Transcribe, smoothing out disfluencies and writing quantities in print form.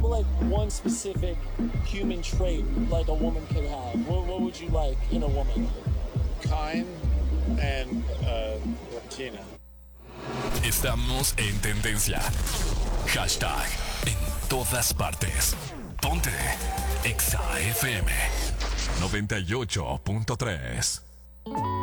like one specific human trait like a woman could have, what would you like in a woman? Kind and Latina. Estamos en tendencia. Hashtag en todas partes. Ponte Exa FM 98.3.